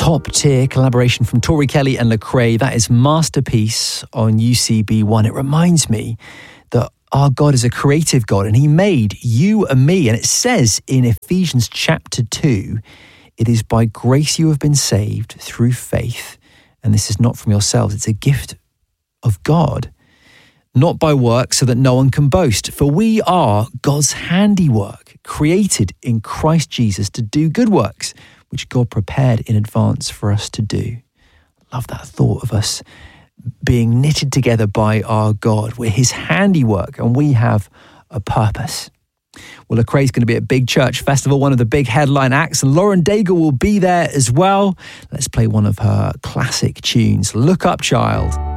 top tier collaboration from Tori Kelly and Lecrae. That is Masterpiece on UCB1. It reminds me that our God is a creative God and he made you and me. And it says in Ephesians chapter 2, it is by grace you have been saved through faith. And this is not from yourselves. It's a gift of God, not by works, so that no one can boast. For we are God's handiwork, created in Christ Jesus to do good works, which God prepared in advance for us to do. Love that thought of us being knitted together by our God. We're his handiwork and we have a purpose. Well, Lecrae's going to be at Big Church Festival, one of the big headline acts, and Lauren Daigle will be there as well. Let's play one of her classic tunes, Look Up Child.